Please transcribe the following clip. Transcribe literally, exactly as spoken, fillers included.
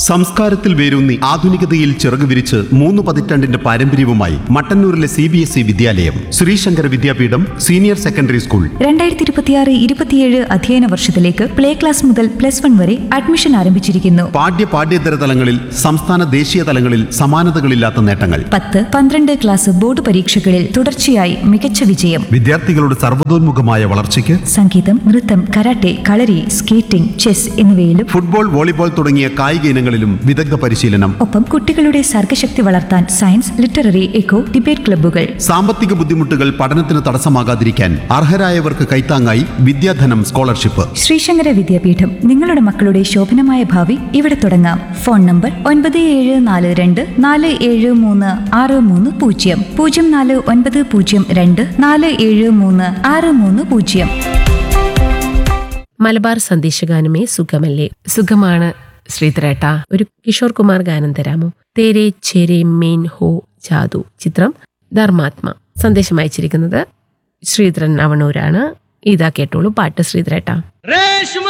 സംസ്കാരത്തിൽ വേരൂന്നി ആധുനികതയിൽ ചിറകു വിരിച്ച് മൂന്ന് പതിറ്റാണ്ടിന്റെ പാരമ്പര്യവുമായി മട്ടന്നൂരിലെ സി ബി എസ് ഇ വിദ്യാലയം ശ്രീശങ്കര വിദ്യാപീഠം സീനിയർ സെക്കൻഡറി സ്കൂൾ രണ്ടായിരത്തി ഇരുപത്തിയാറ് ഇരുപത്തിയേഴ് അധ്യയന വർഷത്തിലേക്ക് പ്ലേ ക്ലാസ് മുതൽ പ്ലസ് വൺ വരെ അഡ്മിഷൻ ആരംഭിച്ചിരിക്കുന്നു. പാഠ്യ പാഠ്യേതര തലങ്ങളിൽ സംസ്ഥാന ദേശീയ തലങ്ങളിൽ സമാനതകളില്ലാത്ത നേട്ടങ്ങൾ. പത്ത് പന്ത്രണ്ട് ക്ലാസ് ബോർഡ് പരീക്ഷകളിൽ തുടർച്ചയായി മികച്ച വിജയം. വിദ്യാർത്ഥികളുടെ സർവ്വതോന്മുഖമായ വളർച്ചയ്ക്ക് സംഗീതം, നൃത്തം, കരാട്ടെ, കളരി, സ്കേറ്റിംഗ്, ചെസ് എന്നിവയിലും ഫുട്ബോൾ, വോളിബോൾ തുടങ്ങിയ കായിക ഇനങ്ങളിലും വിദഗ്ധ പരിശീലനം. ഒപ്പം കുട്ടികളുടെ സർഗശക്തി വളർത്താൻ സയൻസ്, ലിറ്റററി, എക്കോ, ഡിബേറ്റ് ക്ലബ്ബുകൾ. സാമ്പത്തിക ബുദ്ധിമുട്ടുകൾ പഠനത്തിന് തടസ്സമാകാതിരിക്കാൻ അർഹരായവർക്ക് കൈത്താങ്ങായി വിദ്യാധനം സ്കോളർഷിപ്പ്. ശ്രീശങ്കര വിദ്യാപീഠം. നിങ്ങളുടെ മക്കളുടെ ശോഭനമായ ഭാവി ഇവിടെ തുടങ്ങാം. ഫോൺ നമ്പർ ഒൻപത് ഏഴ് നാല് രണ്ട് നാല് ഏഴ് മൂന്ന് ആറ് മൂന്ന് പൂജ്യം പൂജ്യം നാല് ഒൻപത് പൂജ്യം രണ്ട് നാല് ഏഴ് മൂന്ന് ആറ് മൂന്ന് പൂജ്യം. മലബാർ സന്ദേശഗാനമേ സുഖമല്ലേ? സുഖമാണ് ശ്രീധരേട്ട. ഒരു കിഷോർ കുമാർ ഗാനം തരാമോ? തേരെ ചേരെ മെയിൻ ഹോ ജാദു. ചിത്രം ധർമാത്മ. സന്ദേശം അയച്ചിരിക്കുന്നത് ശ്രീധരൻ അവണൂരാണ്. ഇതാ കേട്ടോളൂ പാട്ട് ശ്രീധരേട്ട.